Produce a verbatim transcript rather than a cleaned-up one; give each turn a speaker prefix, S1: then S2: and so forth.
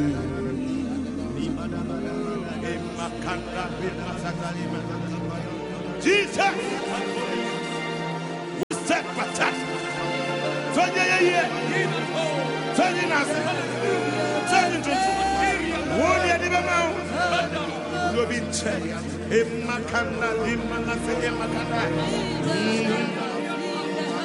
S1: Jesus, we set patat. Twenty years, twenty nasi, twenty tutu. One year di bemau. Lobin che, emakana di mana se emakana.